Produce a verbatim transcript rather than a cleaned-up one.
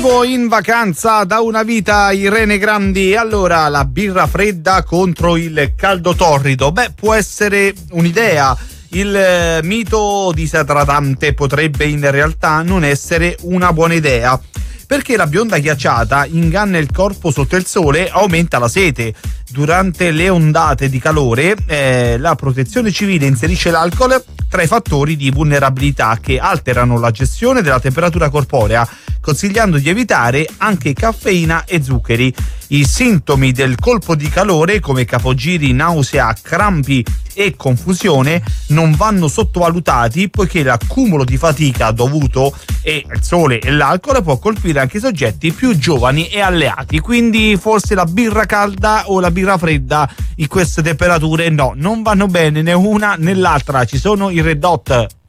Vivo in vacanza da una vita, Irene Grandi. Allora, la birra fredda contro il caldo torrido. Beh, può essere un'idea. Il eh, mito disidratante potrebbe in realtà non essere una buona idea, perché la bionda ghiacciata inganna il corpo sotto il sole e aumenta la sete. Durante le ondate di calore eh, la protezione civile inserisce l'alcol tra i fattori di vulnerabilità che alterano la gestione della temperatura corporea, consigliando di evitare anche caffeina e zuccheri. I sintomi del colpo di calore, come capogiri, nausea, crampi e confusione, non vanno sottovalutati, poiché l'accumulo di fatica dovuto e il sole e l'alcol può colpire anche i soggetti più giovani e alleati. Quindi forse la birra calda o la birra fredda in queste temperature no, non vanno bene né una né l'altra. Ci sono i Red Hot.